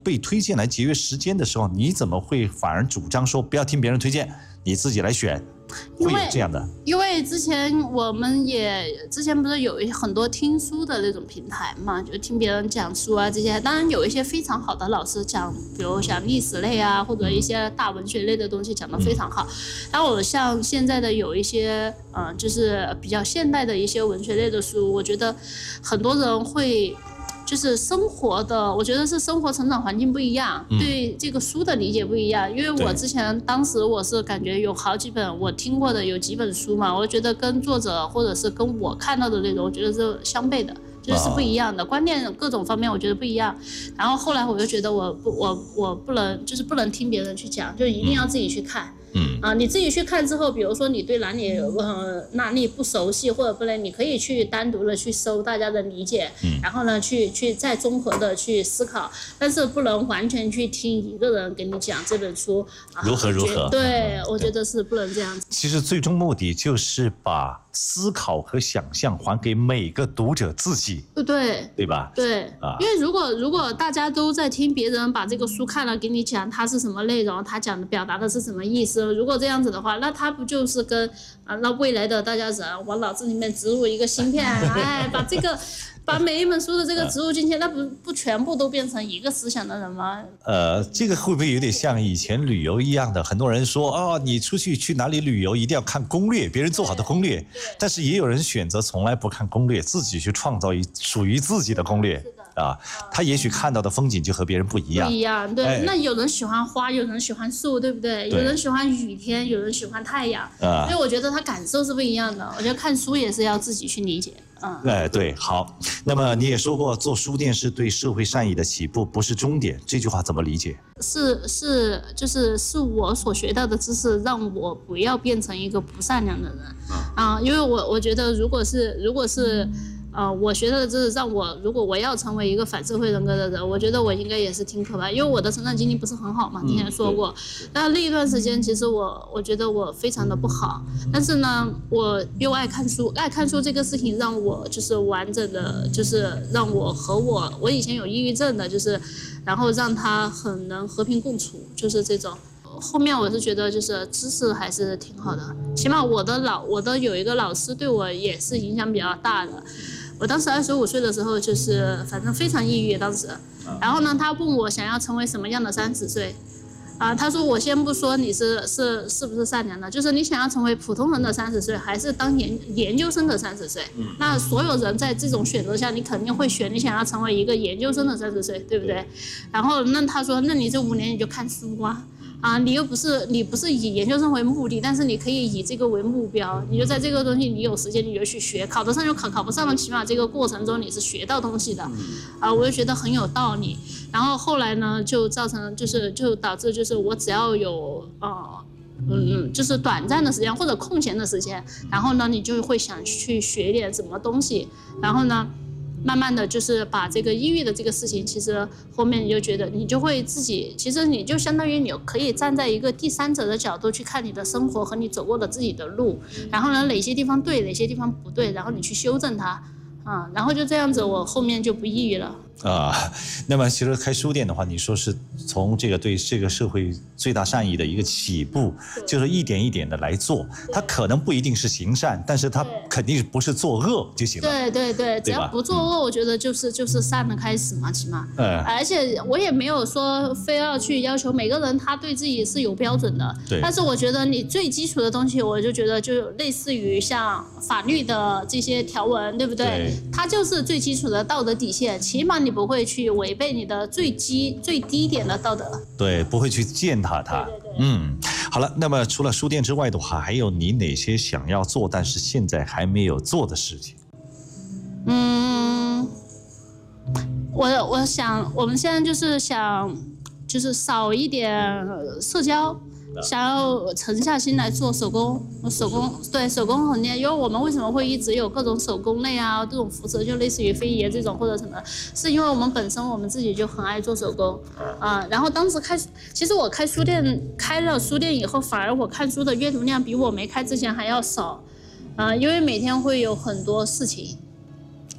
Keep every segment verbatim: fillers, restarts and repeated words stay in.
被推荐来节约时间的时候，你怎么会反而主张说不要听别人推荐，你自己来选？会有这样的？ 因为之前我们也之前不是有很多听书的那种平台嘛，就听别人讲书啊这些。当然有一些非常好的老师讲，比如像历史类啊，或者一些大文学类的东西讲得非常好。然后我像现在的有一些呃，就是比较现代的一些文学类的书，我觉得很多人会。就是生活的，我觉得是生活成长环境不一样，嗯、对这个书的理解不一样。因为我之前当时我是感觉有好几本我听过的有几本书嘛，我觉得跟作者或者是跟我看到的内容，我觉得是相悖的，就是是不一样的、哦、观念各种方面我觉得不一样。然后后来我就觉得我不我我不能就是不能听别人去讲，就一定要自己去看。嗯啊，你自己去看之后，比如说你对哪里呃哪里不熟悉或者不能，你可以去单独的去搜大家的理解，嗯、然后呢去去再综合的去思考，但是不能完全去听一个人给你讲这本书、啊、 如何如何。 对、嗯，我觉得是不能这样子。 其实最终目的就是把思考和想象还给每个读者自己， 对对吧？ 对，啊、因为如果如果大家都在听别人把这个书看了给你讲它是什么内容，他讲的表达的是什么意思。如果这样子的话，那他不就是跟啊，那未来的大家人往脑子里面植入一个芯片，哎，把这个把每一本书的这个植入进去，那不不全部都变成一个思想的人吗？ 呃，这个会不会有点像以前旅游一样的？很多人说哦，你出去去哪里旅游一定要看攻略，别人做好的攻略，但是也有人选择从来不看攻略，自己去创造一属于自己的攻略。啊，他也许看到的风景就和别人不一样。 不一样，对。哎、那有人喜欢花，有人喜欢树，对不对？对，有人喜欢雨天，有人喜欢太阳。啊，所以我觉得他感受是不一样的。我觉得看书也是要自己去理解。嗯， 哎，对，好。那么你也说过，做书店是对社会善意的起步，不是终点。这句话怎么理解？ 是是，就是是我所学到的知识，让我不要变成一个不善良的人。啊，因为我我觉得，如果是如果是。呃，我学到的知识让我，如果我要成为一个反社会人格的人，我觉得我应该也是挺可怕，因为我的成长经历不是很好嘛，之前说过。那那一段时间，其实我我觉得我非常的不好，但是呢，我又爱看书，爱看书这个事情让我就是完整的，就是让我和我，我以前有抑郁症的，就是然后让他很能和平共处，就是这种。后面我是觉得就是知识还是挺好的，起码我的老我的有一个老师对我也是影响比较大的。我当时二十五岁的时候，就是反正非常抑郁当时。然后呢，他问我想要成为什么样的三十岁，啊，他说我先不说你是是是不是善良的，就是你想要成为普通人的三十岁，还是当研研究生的三十岁？嗯，那所有人在这种选择下，你肯定会选你想要成为一个研究生的三十岁，对不对？然后那他说，那你这五年你就看书啊。啊，你又不是你不是以研究生为目的，但是你可以以这个为目标，你就在这个东西，你有时间你就去学，考得上就考，考不上了，起码这个过程中你是学到东西的，啊，我就觉得很有道理。然后后来呢，就造成就是就导致就是我只要有呃嗯就是短暂的时间或者空闲的时间，然后呢你就会想去学点什么东西，然后呢。慢慢的就是把这个抑郁的这个事情，其实后面你就觉得你就会自己，其实你就相当于你可以站在一个第三者的角度去看你的生活和你走过的自己的路，然后呢哪些地方对，哪些地方不对，然后你去修正它，啊、嗯，然后就这样子，我后面就不抑郁了。 啊，那么其实开书店的话，你说是从这个对这个社会最大善意的一个起步，就是一点一点的来做，它可能不一定是行善，但是它肯定不是作恶就行了。 对对对，只要不作恶，我觉得就是就是善的开始嘛，起码。 嗯。 而且我也没有说非要去要求每个人他对自己是有标准的， 对。 但是我觉得你最基础的东西，我就觉得就类似于像法律的这些条文，对不对？对。它就是最基础的道德底线，起码你不会去违背你的最基最低点的道德， 对，不会去践踏它。 对对对， 嗯，好了，那么除了书店之外的话，还有你哪些想要做但是现在还没有做的事情？ 嗯，我我想我们现在就是想就是少一点社交。想要沉下心来做手工，手工对手工很厉害，因为我们为什么会一直有各种手工类啊，这种服饰就类似于飞爷这种或者什么，是因为我们本身我们自己就很爱做手工啊。然后当时开，其实我开书店开了书店以后，反而我看书的阅读量比我没开之前还要少，啊，因为每天会有很多事情。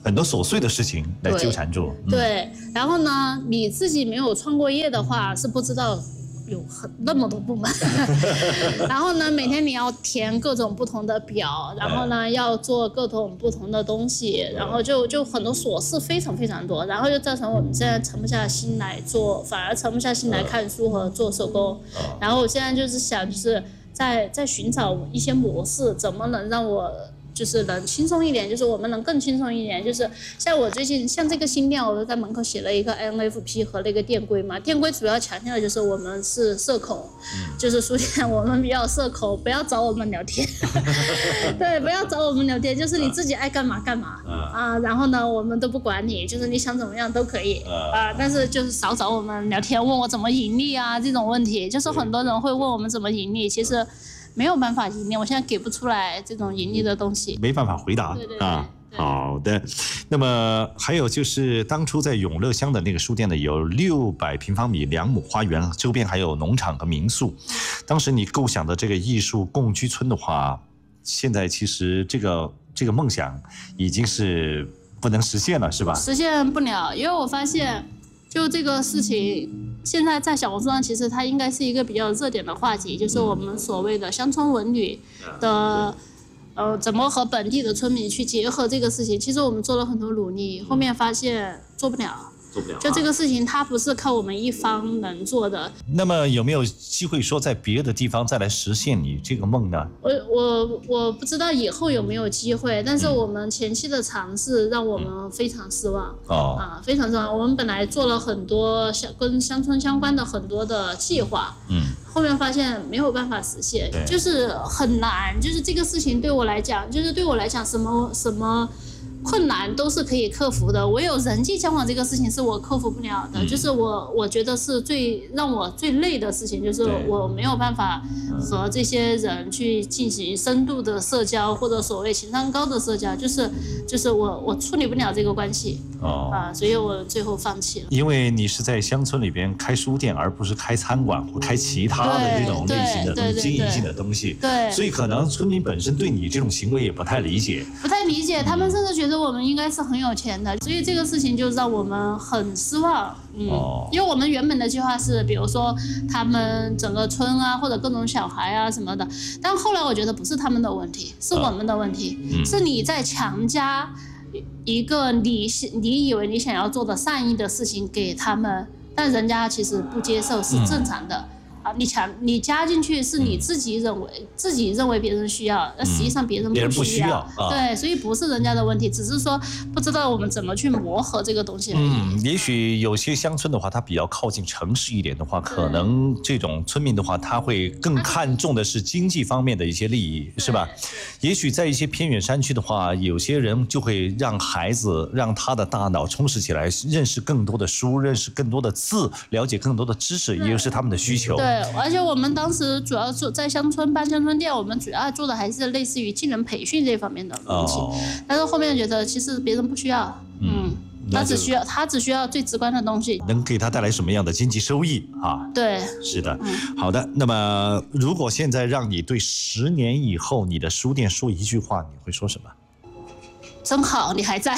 很多琐碎的事情来纠缠住。 对，嗯、对，然后呢，你自己没有创过业的话，是不知道有很那么多部门。然后呢，每天你要填各种不同的表，然后呢，要做各种不同的东西，然后就就很多琐事非常非常多，然后就造成我们现在沉不下心来做，反而沉不下心来看书和做手工。然后我现在就是想，就是在在寻找一些模式，怎么能让我。就是能轻松一点，就是我们能更轻松一点。就是像我最近像这个新店，我都在门口写了一个 N F P 和那个店规嘛。店规主要强调的就是我们是社恐，嗯、就是书店我们比较社恐，不要找我们聊天。对，不要找我们聊天，就是你自己爱干嘛干嘛啊。然后呢，我们都不管你，就是你想怎么样都可以啊。但是就是少找我们聊天，问我怎么盈利啊这种问题，就是很多人会问我们怎么盈利，其实。没有办法盈利，我现在给不出来这种盈利的东西， 没办法回答。 对对对啊。好的，那么还有就是当初在永乐乡的那个书店呢，有六百平方米两亩花园，周边还有农场和民宿。当时你构想的这个艺术共居村的话，现在其实这个这个梦想已经是不能实现了，是吧？ 实现不了，因为我发现就这个事情。现在在小红书上，其实它应该是一个比较热点的话题，就是我们所谓的乡村文旅的，呃，怎么和本地的村民去结合这个事情。其实我们做了很多努力，后面发现做不了。做不了、啊。就这个事情，它不是靠我们一方能做的。 那么有没有机会说在别的地方再来实现你这个梦呢？ 我我我不知道以后有没有机会，但是我们前期的尝试让我们非常失望。哦、嗯。啊，非常失望。我们本来做了很多乡跟乡村相关的很多的计划。嗯。后面发现没有办法实现，就是很难。就是这个事情对我来讲，就是对我来讲，什么什么。困难都是可以克服的，唯有人际交往这个事情是我克服不了的，嗯、就是我我觉得是最让我最累的事情，就是我没有办法和这些人去进行深度的社交或者所谓情商高的社交，就是就是我我处理不了这个关系。哦啊，所以我最后放弃了。 因为你是在乡村里边开书店，而不是开餐馆或开其他的这种类型的东西、经营性的东西。 对， 所以可能村民本身对你这种行为也不太理解。 不太理解，他们甚至觉得我们应该是很有钱的，所以这个事情就让我们很失望。嗯，哦、因为我们原本的计划是，比如说他们整个村啊，或者各种小孩啊什么的，但后来我觉得不是他们的问题，是我们的问题，嗯、是你在强加。一个你你以为你想要做的善意的事情给他们，但人家其实不接受是正常的。啊，你强你加进去是你自己认为、嗯、自己认为别人需要，那实际上别人不需要。 别人不需要啊、 对，所以不是人家的问题，只是说不知道我们怎么去磨合这个东西而已。 嗯，也许有些乡村的话，它比较靠近城市一点的话，可能这种村民的话，他会更看重的是经济方面的一些利益，是吧？也许在一些偏远山区的话，有些人就会让孩子让他的大脑充实起来，认识更多的书，认识更多的字，了解更多的知识，也就是他们的需求。 对，而且我们当时主要做在乡村办乡村店，我们主要做的还是类似于技能培训这方面的东西。哦、但是后面觉得其实别人不需要，嗯，嗯他只需要他只需要最直观的东西， 能给他带来什么样的经济收益啊？ 对， 是的，嗯、好的。那么如果现在让你对十年以后你的书店说一句话，你会说什么？ 真好，你还在。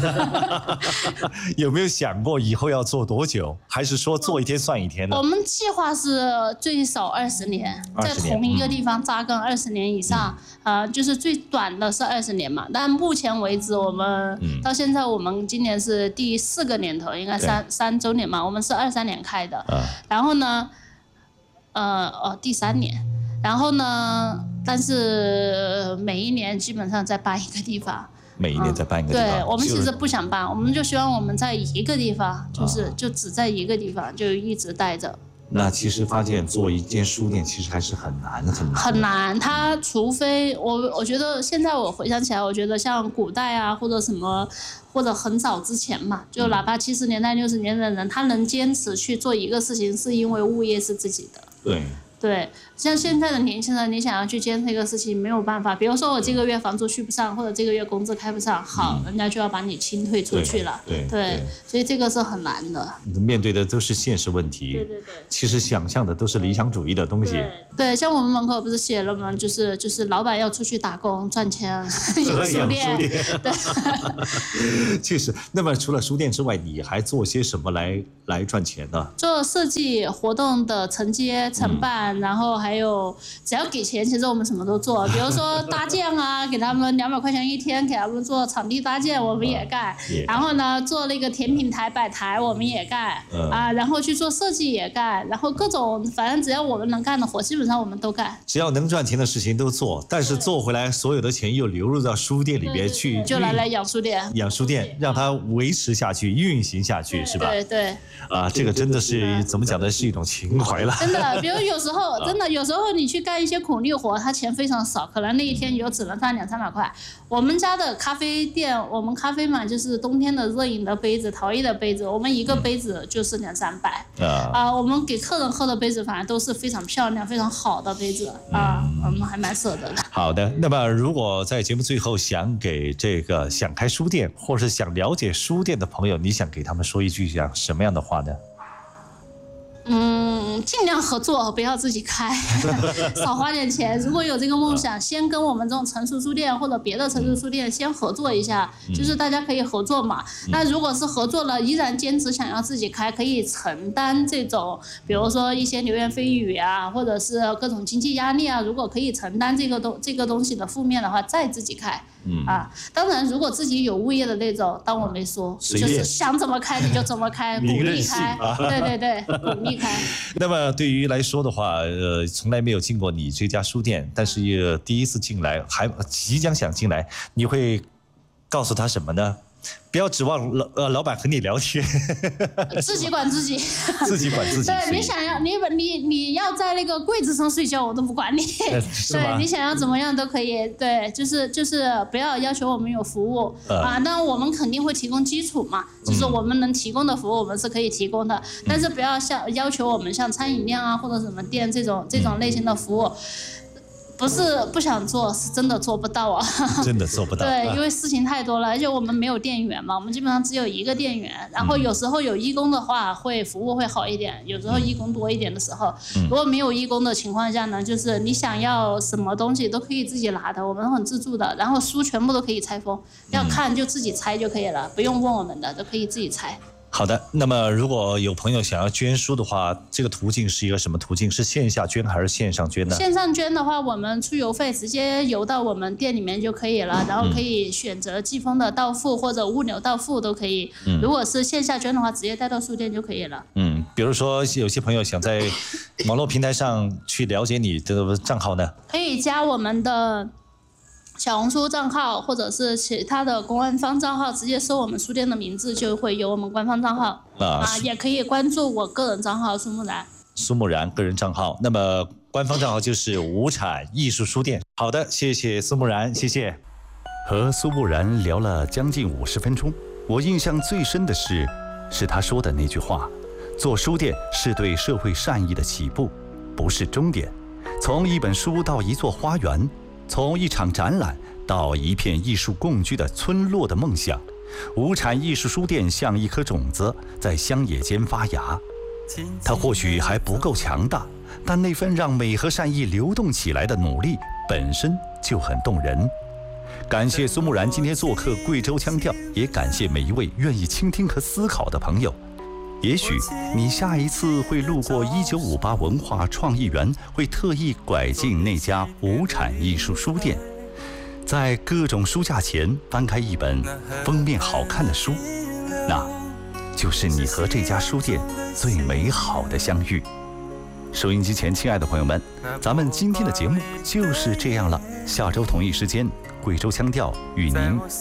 有没有想过以后要做多久？还是说做一天算一天呢？ 我们计划是最少二十年，在同一个地方扎根二十年以上。嗯、呃，就是最短的是二十年嘛。但目前为止，我们、嗯、到现在我们今年是第四个年头，应该三三周年嘛。我们是二三年开的，嗯、然后呢，呃哦第三年，然后呢，但是每一年基本上在搬一个地方。 每一年在搬一个地方、 嗯、对，我们其实不想搬，我们就希望我们在一个地方，就是、啊、就只在一个地方，就一直待着。 那其实发现做一间书店其实还是很难很难很难，它除非我我觉得现在我回想起来，我觉得像古代啊或者什么，或者很早之前嘛，就哪怕七十年代六十年代的人，他能坚持去做一个事情，是因为物业是自己的。 对。 对，像现在的年轻人，你想要去坚持一个事情没有办法。比如说我这个月房租续不上，或者这个月工资开不上，好，人家就要把你清退出去了。 对 对, 对，所以这个是很难的。 面对的都是现实问题。 对对对。 其实想象的都是理想主义的东西。 对, 对，像我们门口不是写了吗？就是就是老板要出去打工赚钱，有书店。对。 确实。那么除了书店之外，你还做些什么来来赚钱呢？ 做设计活动的承接承办。嗯，然后还有只要给钱，其实我们什么都做，比如说搭建啊，给他们两百块钱一天，给他们做场地搭建，我们也干。嗯、然后呢，做那个甜品台摆台，我们也干。嗯、啊，然后去做设计也干，然后各种反正只要我们能干的活，基本上我们都干。 只要能赚钱的事情都做，但是做回来所有的钱又流入到书店里边去， 就来来养书店， 养书店让它维持下去、运行下去，是吧？ 对对。 啊，这个真的是怎么讲呢？是一种情怀了。 真的，比如有时候真的有时候你去干一些苦力活，他钱非常少，可能那一天有只能赚两三百块。我们家的咖啡店，我们咖啡嘛，就是冬天的热饮的杯子、陶艺的杯子，我们一个杯子就是两三百。啊、呃，我们给客人喝的杯子，反正都是非常漂亮、非常好的杯子啊、呃，我们还蛮舍得的。 好的，那么如果在节目最后想给这个想开书店或是想了解书店的朋友，你想给他们说一句讲什么样的话呢？ 嗯，尽量合作，不要自己开，少花点钱。如果有这个梦想，先跟我们这种成熟书店或者别的成熟书店先合作一下，就是大家可以合作嘛。那如果是合作了，依然坚持想要自己开，可以承担这种，比如说一些流言蜚语啊，或者是各种经济压力啊，如果可以承担这个东这个东西的负面的话，再自己开。嗯啊，当然，如果自己有物业的那种，当我没说，就是想怎么开你就怎么开，鼓励开，啊、对对对，鼓励开。 那么对于来说的话，呃，从来没有进过你这家书店，但是也第一次进来，还即将想进来，你会告诉他什么呢？不要指望老呃老板和你聊天， 自己管自己， 自己管自己。 对，你想要你你你要在那个柜子上睡觉，我都不管你。对，你想要怎么样都可以。对，就是就是不要要求我们有服务、呃、啊，那我们肯定会提供基础嘛，就是我们能提供的服务我们是可以提供的，嗯、但是不要像要求我们像餐饮店啊或者什么店这种这种类型的服务。不是不想做，是真的做不到啊！ 真的做不到。 对，因为事情太多了，而且我们没有店员嘛，我们基本上只有一个店员。然后有时候有义工的话，会服务会好一点；有时候义工多一点的时候，嗯、如果没有义工的情况下呢，就是你想要什么东西都可以自己拿的，我们很自助的。然后书全部都可以拆封，要看就自己拆就可以了，不用问我们的，都可以自己拆。 好的，那么如果有朋友想要捐书的话，这个途径是一个什么途径？是线下捐还是线上捐呢？ 线上捐的话，我们出邮费直接邮到我们店里面就可以了，然后可以选择寄封的到付或者物流到付都可以。嗯、如果是线下捐的话，直接带到书店就可以了。嗯， 比如说有些朋友想在网络平台上去了解你的账号呢， 可以加我们的小红书账号或者是其他的官方账号，直接搜我们书店的名字就会有我们官方账号 啊, 啊，也可以关注我个人账号苏木然。 苏木然个人账号，那么官方账号就是无产艺术书店。好的，谢谢苏木然，谢谢。和苏木然聊了将近五十分钟，我印象最深的是，是他说的那句话：做书店是对社会善意的起步，不是终点。从一本书到一座花园。从一场展览到一片艺术共居的村落的梦想，无产艺术书店像一颗种子在乡野间发芽。它或许还不够强大，但那份让美和善意流动起来的努力本身就很动人。感谢苏木然今天做客贵州腔调，也感谢每一位愿意倾听和思考的朋友。也许你下一次会路过一九五八文化创意园，会特意拐进那家无产艺术书店，在各种书架前翻开一本封面好看的书，那就是你和这家书店最美好的相遇。收音机前亲爱的朋友们，咱们今天的节目就是这样了，下周同一时间贵州腔调与您